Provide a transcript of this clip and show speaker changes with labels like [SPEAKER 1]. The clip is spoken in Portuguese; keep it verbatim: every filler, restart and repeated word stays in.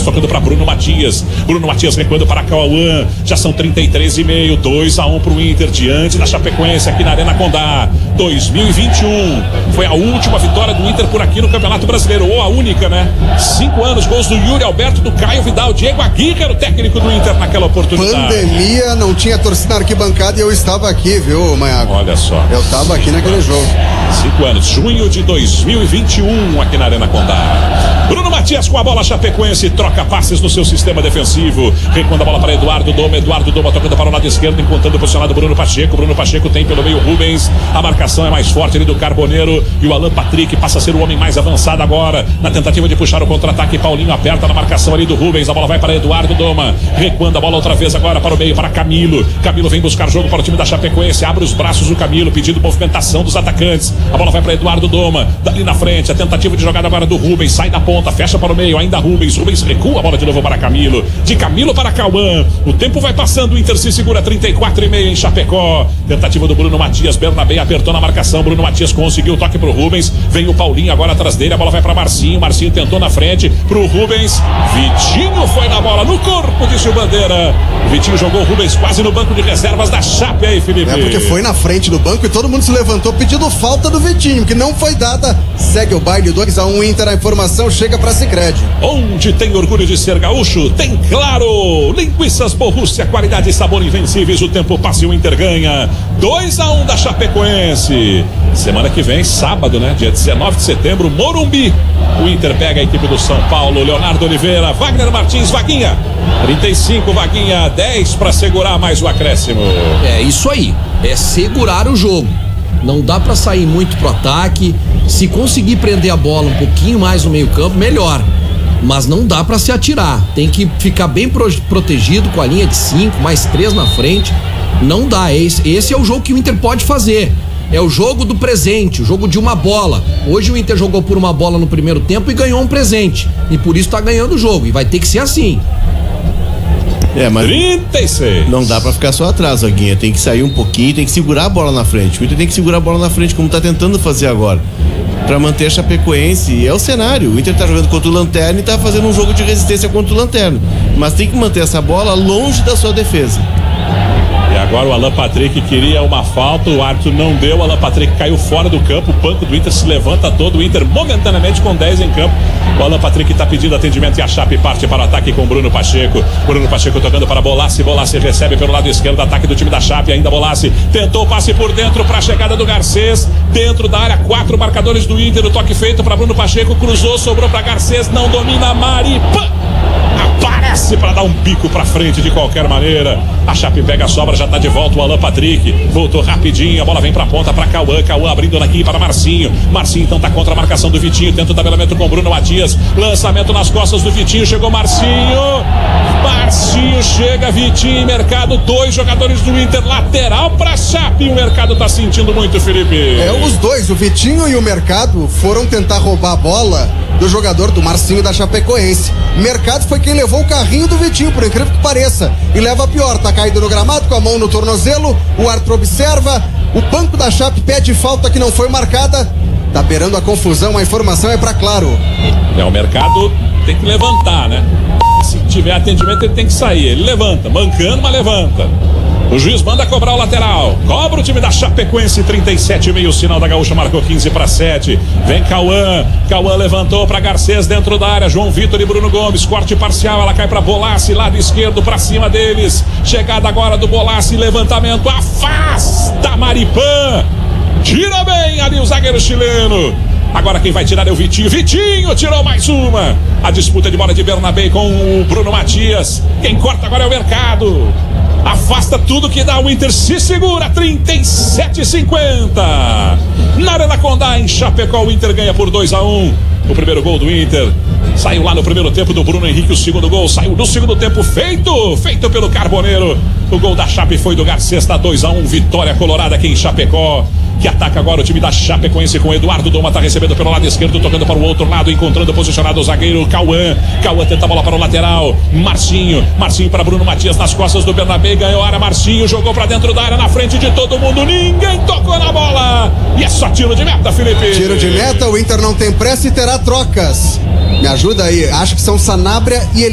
[SPEAKER 1] tocando para Bruno Matias. Bruno Matias recuando para Cauã. Já são trinta e três e meio, dois a um pro Inter diante da Chapecoense aqui na Arena Condá. dois mil e vinte e um foi a última vitória do Inter por aqui no Campeonato Brasileiro, ou a única, né? Cinco anos, gols do Yuri Alberto, do Caio Vidal, Diego Aguirre era o técnico do Inter naquela oportunidade.
[SPEAKER 2] Pandemia, não tinha torcida na arquibancada e eu estava aqui, viu, Maiago?
[SPEAKER 1] Olha só.
[SPEAKER 2] Eu estava aqui naquele jogo.
[SPEAKER 1] Cinco anos, junho de dois mil e vinte e um aqui na Arena Condá. Bruno Matias com a bola, Chapecoense troca passes no seu sistema defensivo. Recuando a bola para Eduardo Doma. Eduardo Doma tocando para o lado esquerdo, encontrando o posicionado Bruno Pacheco. Bruno Pacheco tem pelo meio Rubens. A marcação é mais forte ali do Carboneiro. E o Alan Patrick passa a ser o homem mais avançado agora. Na tentativa de puxar o contra-ataque, Paulinho aperta na marcação ali do Rubens. A bola vai para Eduardo Doma. Recuando a bola outra vez agora para o meio, para Camilo. Camilo vem buscar jogo para o time da Chapecoense. Abre os braços o Camilo, pedindo movimentação dos atacantes. A bola vai para Eduardo Doma. Dali na frente, a tentativa de jogada agora do Rubens. Sai da ponta, fecha para o meio, ainda Rubens. Rubens recua a bola de novo para Camilo. De Camilo para Cauã. O tempo vai passando, o Inter se segura, trinta e quatro e meio em Chapecó. Tentativa do Bruno Matias. Bernabé apertou na marcação. Bruno Matias conseguiu o toque pro Rubens. Vem o Paulinho agora atrás dele. A bola vai para Marcinho. Marcinho tentou na frente pro Rubens. Vitinho foi na bola, no corpo, disse o Bandeira. O Vitinho jogou o Rubens quase no banco de reservas da Chape aí, Felipe.
[SPEAKER 2] É porque foi na frente do banco e todo mundo se levantou pedindo falta do Vitinho, que não foi dada. Segue o baile, dois a um Inter. A informação chega pra Sicredi.
[SPEAKER 1] Onde tem orgulho de ser gaúcho, tem Claro. Linguiças Borrússia, qualidade e sabor invencíveis. O tempo passa e o Inter ganha. dois a um da Chapecoense. Semana que vem, sábado, né? Dia dezenove de setembro, Morumbi. O Inter pega a equipe do São Paulo. Leonardo Oliveira, Wagner Martins, Vaguinha. trinta e cinco, Vaguinha, dez para segurar mais o acréscimo.
[SPEAKER 3] É isso aí, é segurar o jogo. Não dá pra sair muito pro ataque. Se conseguir prender a bola um pouquinho mais no meio campo, melhor. Mas não dá pra se atirar. Tem que ficar bem pro- protegido com a linha de cinco, mais três na frente. Não dá, esse, esse é o jogo que o Inter pode fazer. É o jogo do presente, o jogo de uma bola. Hoje o Inter jogou por uma bola no primeiro tempo e ganhou um presente. E por isso tá ganhando o jogo. E vai ter que ser assim.
[SPEAKER 4] É, mas
[SPEAKER 1] trinta e seis.
[SPEAKER 4] não dá pra ficar só atrás, Vaguinha. Tem que sair um pouquinho, tem que segurar a bola na frente. O Inter tem que segurar a bola na frente, como tá tentando fazer agora, pra manter a Chapecoense. E é o cenário. O Inter tá jogando contra o Lanterna e tá fazendo um jogo de resistência contra o Lanterna. Mas tem que manter essa bola longe da sua defesa.
[SPEAKER 1] E agora o Alan Patrick queria uma falta, o árbitro não deu, o Alan Patrick caiu fora do campo, o banco do Inter se levanta todo, o Inter momentaneamente com dez em campo. O Alan Patrick está pedindo atendimento e a Chape parte para o ataque com Bruno Pacheco. Bruno Pacheco tocando para Bolassi, Bolassi recebe pelo lado esquerdo, ataque do time da Chape, ainda Bolassi tentou o passe por dentro para a chegada do Garcês, dentro da área, quatro marcadores do Inter, o toque feito para Bruno Pacheco, cruzou, sobrou para Garcês, não domina, Mari, pã! Aparece para dar um bico para frente de qualquer maneira. A Chape pega a sobra, já tá de volta o Alan Patrick. Voltou rapidinho, a bola vem pra ponta para Cauã. Cauã abrindo aqui para Marcinho. Marcinho então tá contra a marcação do Vitinho. Tenta o tabelamento com Bruno Matias. Lançamento nas costas do Vitinho. Chegou Marcinho. Marcinho chega, Vitinho em mercado. Dois jogadores do Inter, lateral pra Chape. O mercado tá sentindo muito, Felipe.
[SPEAKER 2] É, os dois, o Vitinho e o Mercado, foram tentar roubar a bola do jogador do Marcinho da Chapecoense. Mercado foi quem levou o carrinho do Vitinho, por incrível que pareça, e leva a pior, tá caído no gramado com a mão no tornozelo, o árbitro observa, o banco da Chape pede falta que não foi marcada, tá beirando a confusão, a informação é pra Claro.
[SPEAKER 1] É, o Mercado tem que levantar, né? Se tiver atendimento ele tem que sair, ele levanta, mancando, mas levanta. O juiz manda cobrar o lateral. Cobra o time da Chapecoense, trinta e sete e meio. O sinal da Gaúcha marcou quinze para sete. Vem Cauã. Cauã levantou para Garcês dentro da área. João Vitor e Bruno Gomes. Corte parcial. Ela cai para Bolassi, lado esquerdo para cima deles. Chegada agora do Bolassi. Levantamento. Afasta Maripã. Tira bem ali o zagueiro chileno. Agora quem vai tirar é o Vitinho. Vitinho tirou mais uma. A disputa de bola de Bernabé com o Bruno Matias. Quem corta agora é o Mercado. Afasta tudo que dá, o Inter se segura, trinta e sete e cinquenta. Na Arena Condá, em Chapecó, o Inter ganha por dois a um. O primeiro gol do Inter saiu lá no primeiro tempo do Bruno Henrique. O segundo gol saiu no segundo tempo, feito, feito pelo Carboneiro. O gol da Chape foi do Garcês, tá dois a um, vitória colorada aqui em Chapecó. Que ataca agora o time da Chapecoense com o Eduardo Doma, tá recebendo pelo lado esquerdo, tocando para o outro lado, encontrando posicionado o zagueiro Cauã. Cauã tenta a bola para o lateral, Marcinho, Marcinho para Bruno Matias nas costas do Bernabé, ganhou a área, Marcinho jogou para dentro da área, na frente de todo mundo, ninguém tocou na bola, e é só tiro de meta, Felipe.
[SPEAKER 2] Tiro de meta, o Inter não tem pressa e terá trocas. Me ajuda aí, acho que são Sanabria e ele